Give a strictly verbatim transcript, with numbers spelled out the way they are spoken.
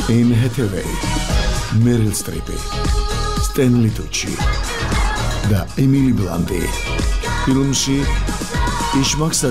Anne Hathaway, Meryl Streep, Stanley Tucci და Emily Blunt. ფილმში იშმაკსა